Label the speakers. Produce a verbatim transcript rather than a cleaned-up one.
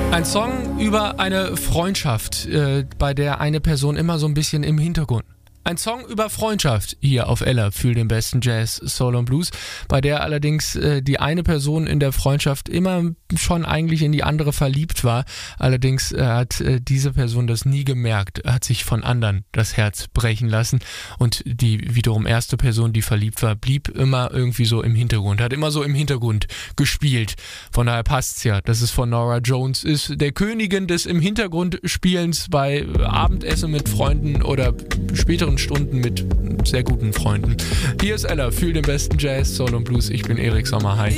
Speaker 1: Ein Song über eine Freundschaft, äh, bei der eine Person immer so ein bisschen im Hintergrund. Ein Song über Freundschaft hier auf Ella für den besten Jazz, Soul und Blues, bei der allerdings äh, die eine Person in der Freundschaft immer schon eigentlich in die andere verliebt war. Allerdings äh, hat äh, diese Person das nie gemerkt, hat sich von anderen das Herz brechen lassen und die wiederum erste Person, die verliebt war, blieb immer irgendwie so im Hintergrund, hat immer so im Hintergrund gespielt. Von daher passt's ja, dass es von Norah Jones ist, der Königin des im Hintergrund Spielens bei Abendessen mit Freunden oder späteren Stunden mit sehr guten Freunden. Hier ist Ella für den besten Jazz, Soul und Blues. Ich bin Erik Sommer. Hi.